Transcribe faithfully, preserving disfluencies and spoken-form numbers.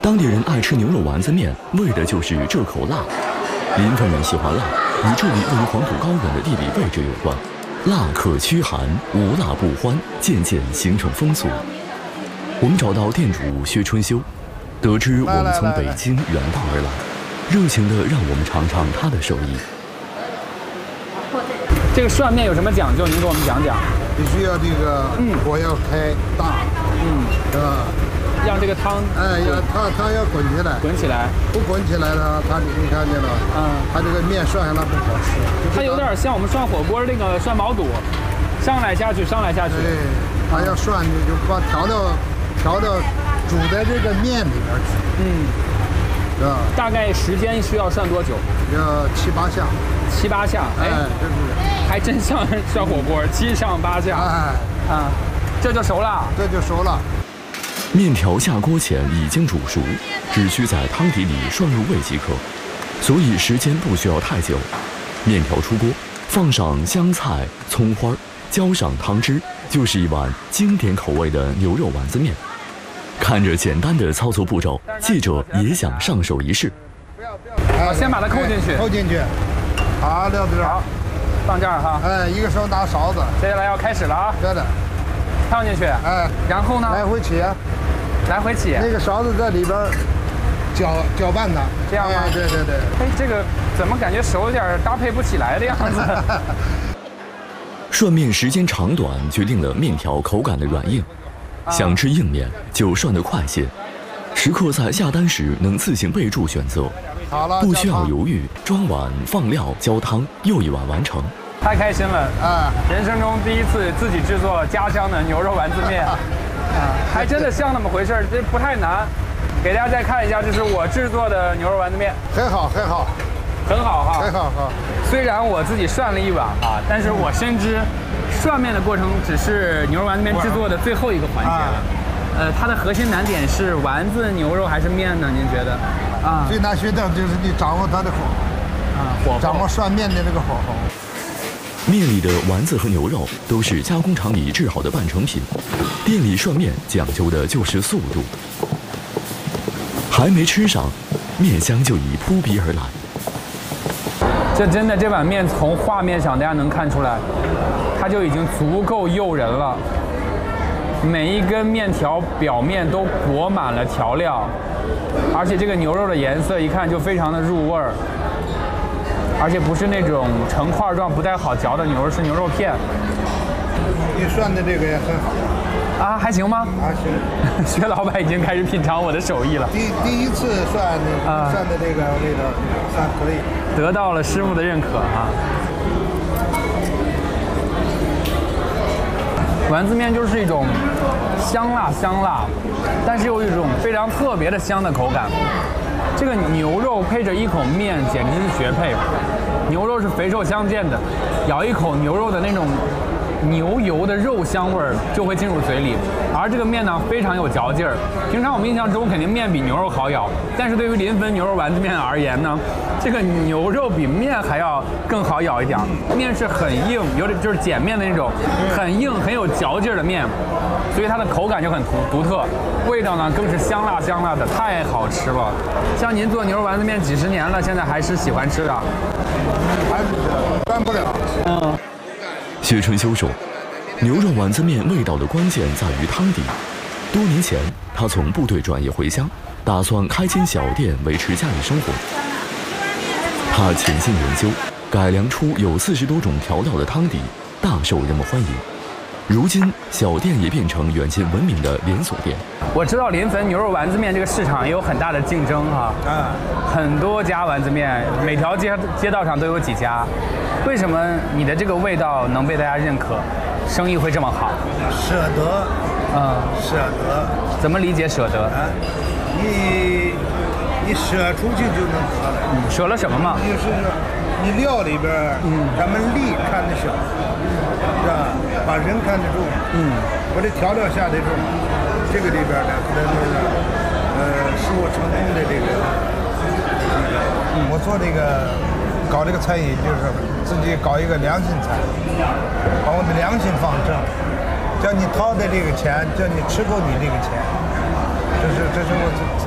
当地人爱吃牛肉丸子面，为的就是这口辣。临汾人喜欢辣，与这里位于黄土高原的地理位置有关。辣可驱寒，无辣不欢，渐渐形成风俗。我们找到店主薛春修，得知我们从北京远道而来，热情地让我们尝尝他的手艺。 这个涮面有什么讲究？您给我们讲讲。 必须要这个火要开大，嗯，是吧？ 让这个汤， 哎，要它它要滚起来， 滚起来， 不滚起来呢，它你看见了，嗯，它这个面涮下来不好吃。 它有点像我们涮火锅那个涮毛肚，上来下去，上来下去。 对，它要涮你就把调料调料煮在这个面里边去，嗯，是吧？ 大概时间需要涮多久？ 要七八下。 七八下，哎， 这是还真像涮火锅，七上八下，哎，啊，这就熟了， 这就熟了。 面条下锅前已经煮熟，只需在汤底里涮入味即可，所以时间不需要太久。面条出锅，放上香菜、葱花，浇上汤汁，就是一碗经典口味的牛肉丸子面。看着简单的操作步骤，记者也想上手一试。 好，先把它扣进去， 扣进去。好，撂在这儿， 好，放这儿哈。 哎，一个手拿勺子。 接下来要开始了啊。 对的。 放进去。哎。然后呢？ 来回起。 来回起。 那个勺子在里边搅搅拌它。 这样吗？ 哎，对对对。 哎，这个怎么感觉手有点搭配不起来的样子？ 涮面时间长短决定了面条口感的软硬。想吃硬面就涮得快些。食客在下单时能自行备注选择。 好了， 不需要犹豫，装碗放料浇汤，又一碗完成。 太开心了啊！人生中第一次自己制作家乡的牛肉丸子面，啊，还真的像那么回事儿，这不太难。给大家再看一下，这是我制作的牛肉丸子面， 很好，很好， 很好哈， 很好哈。 虽然我自己涮了一碗啊，但是我深知涮面的过程只是牛肉丸子面制作的最后一个环节了。呃，它的核心难点是丸子、牛肉还是面呢？您觉得？ 啊，最难学的就是你掌握它的火候， 啊，火候， 掌握涮面的这个火候。 面里的丸子和牛肉都是加工厂里制好的半成品，店里涮面讲究的就是速度。还没吃上，面香就已扑鼻而来。 这真的，这碗面从画面上大家能看出来，它就已经足够诱人了。每一根面条表面都裹满了调料，而且这个牛肉的颜色一看就非常的入味儿，而且不是那种成块状不太好嚼的牛肉，是牛肉片。 你涮的这个也很好啊，还行吗？ 还行。 薛老板已经开始品尝我的手艺了。 第第一次涮的啊，涮的这个味道算可以， 得到了师傅的认可啊。丸子面就是一种香辣香辣，但是又一种非常特别的香的口感。这个牛肉配着一口面，简直是绝配。牛肉是肥瘦相间的，咬一口牛肉的那种牛油的肉香味儿就会进入嘴里，而这个面呢非常有嚼劲儿。平常我们印象中肯定面比牛肉好咬，但是对于临汾牛肉丸子面而言呢，这个牛肉比面还要更好咬一点。面是很硬，有点就是碱面的那种很硬很有嚼劲儿的面，所以它的口感就很独独特，味道呢更是香辣香辣的，太好吃了。像您做牛肉丸子面几十年了，现在还是喜欢吃的？ 还是断不了。 嗯。 薛春修说，牛肉丸子面味道的关键在于汤底。多年前，他从部队转业回乡，打算开间小店维持家里生活。他潜心研究，改良出有四十多种调料的汤底，大受人们欢迎。如今，小店也变成远近闻名的连锁店。 我知道临汾牛肉丸子面这个市场也有很大的竞争哈，啊，很多家丸子面，每条街街道上都有几家。为什么你的这个味道能被大家认可，生意会这么好？ 舍得，嗯，舍得。 怎么理解舍得？啊， 你你舍出去就能得来。 嗯，舍了什么嘛？ 就是你料里边，嗯，咱们力看得小，是吧？把人看得重，嗯，我这调料下得重，这个里边呢，可能是呃，使我成功的这个，嗯，我做这个。搞这个餐饮就是自己搞一个良心餐，把我的良心放正，叫你掏的这个钱，叫你吃够你这个钱，这是这是我